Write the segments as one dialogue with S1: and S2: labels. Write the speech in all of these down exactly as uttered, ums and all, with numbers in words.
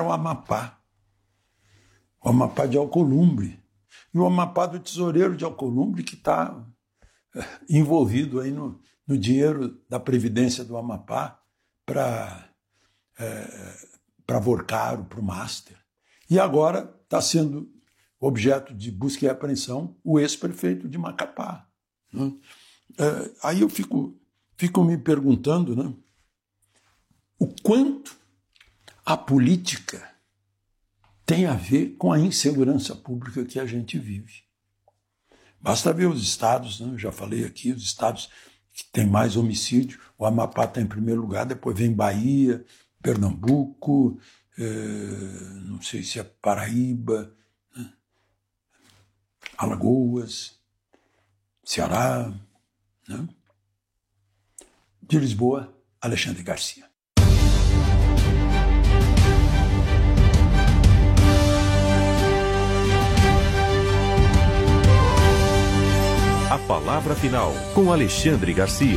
S1: para o Amapá. O Amapá de Alcolumbre. E o Amapá do tesoureiro de Alcolumbre, que está envolvido aí no, no dinheiro da Previdência do Amapá para é, para Vorcaro, para o Master. E agora está sendo objeto de busca e apreensão o ex-prefeito de Macapá. Né? É, aí eu fico, fico me perguntando, né, o quanto a política tem a ver com a insegurança pública que a gente vive. Basta ver os estados, né? Eu já falei aqui, os estados que têm mais homicídio. O Amapá está em primeiro lugar, depois vem Bahia, Pernambuco, eh, não sei se é Paraíba, né? Alagoas, Ceará. Né? De Lisboa, Alexandre Garcia.
S2: A palavra final, com Alexandre Garcia.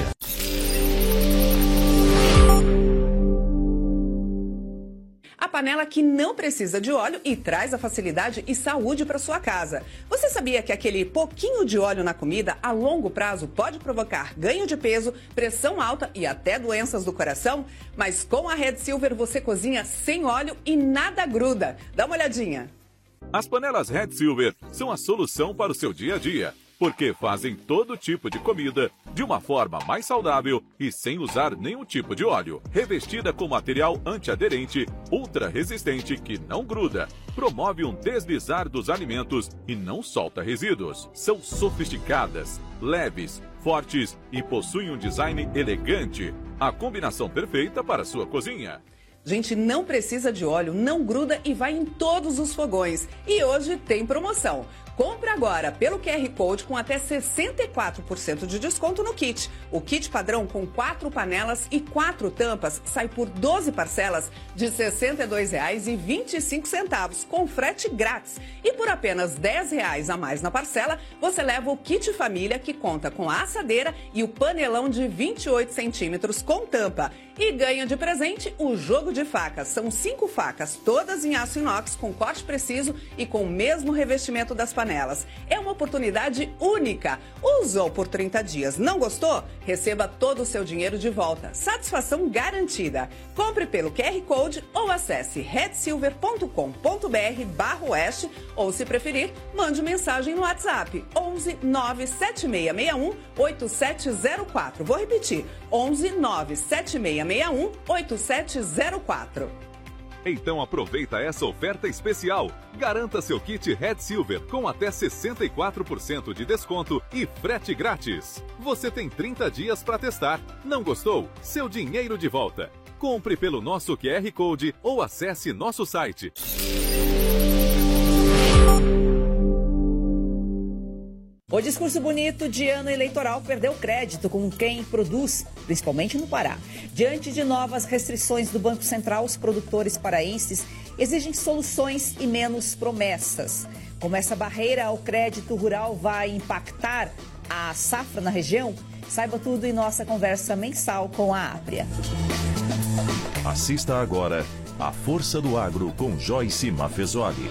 S3: A panela que não precisa de óleo e traz a facilidade e saúde para sua casa. Você sabia que aquele pouquinho de óleo na comida, a longo prazo, pode provocar ganho de peso, pressão alta e até doenças do coração? Mas com a Red Silver você cozinha sem óleo e nada gruda. Dá uma olhadinha.
S4: As panelas Red Silver são a solução para o seu dia a dia, porque fazem todo tipo de comida de uma forma mais saudável e sem usar nenhum tipo de óleo. Revestida com material antiaderente, ultra resistente que não gruda, promove um deslizar dos alimentos e não solta resíduos. São sofisticadas, leves, fortes e possuem um design elegante. A combinação perfeita para a sua cozinha.
S3: Gente, não precisa de óleo, não gruda e vai em todos os fogões. E hoje tem promoção. Compre agora pelo Q R Code com até sessenta e quatro por cento de desconto no kit. O kit padrão com quatro panelas e quatro tampas sai por doze parcelas de sessenta e dois reais e vinte e cinco centavos, com frete grátis. E por apenas dez reais a mais na parcela, você leva o kit família que conta com a assadeira e o panelão de vinte e oito centímetros com tampa. E ganha de presente o jogo de facas. São cinco facas, todas em aço inox, com corte preciso e com o mesmo revestimento das panelas. É uma oportunidade única. Usou por trinta dias, não gostou? Receba todo o seu dinheiro de volta. Satisfação garantida. Compre pelo Q R Code ou acesse red silver ponto com ponto br barra oeste ou, se preferir, mande mensagem no WhatsApp onze nove sete seis seis um oito sete zero quatro. Vou repetir, onze nove sete seis seis um oito sete zero quatro.
S4: Então aproveita essa oferta especial. Garanta seu kit Red Silver com até sessenta e quatro por cento de desconto e frete grátis. Você tem trinta dias para testar. Não gostou? Seu dinheiro de volta. Compre pelo nosso Q R Code ou acesse nosso site.
S5: O discurso bonito de ano eleitoral perdeu crédito com quem produz, principalmente no Pará. Diante de novas restrições do Banco Central, os produtores paraenses exigem soluções e menos promessas. Como essa barreira ao crédito rural vai impactar a safra na região? Saiba tudo em nossa conversa mensal com a Apria.
S2: Assista agora A Força do Agro com Joyce Mafezoli.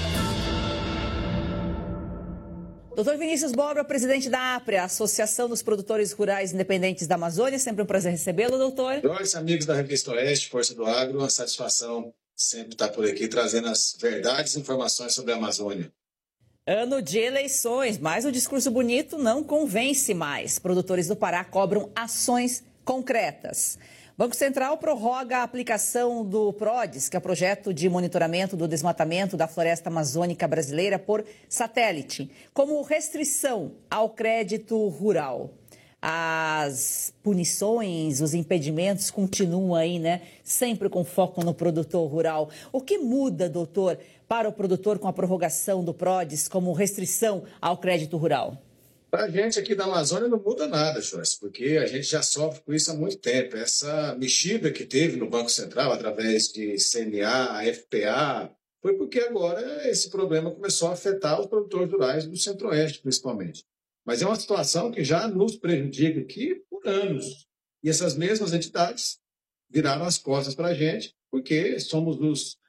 S5: Doutor Vinícius Borba, presidente da Apria, Associação dos Produtores Rurais Independentes da Amazônia. Sempre um prazer recebê-lo, doutor.
S6: Dois amigos da Revista Oeste, Força do Agro, uma satisfação sempre estar por aqui trazendo as verdades e informações sobre a Amazônia.
S5: Ano de eleições, mas o discurso bonito não convence mais. Produtores do Pará cobram ações concretas. Banco Central prorroga a aplicação do PRODES, que é o Projeto de Monitoramento do Desmatamento da Floresta Amazônica Brasileira por satélite, como restrição ao crédito rural. As punições, os impedimentos continuam aí, né? Sempre com foco no produtor rural. O que muda, doutor, para o produtor com a prorrogação do PRODES como restrição ao crédito rural?
S6: Para a gente aqui da Amazônia não muda nada, Joyce, porque a gente já sofre com isso há muito tempo. Essa mexida que teve no Banco Central, através de C N A, F P A, foi porque agora esse problema começou a afetar os produtores rurais do Centro-Oeste, principalmente. Mas é uma situação que já nos prejudica aqui por anos. E essas mesmas entidades viraram as costas para a gente, porque somos os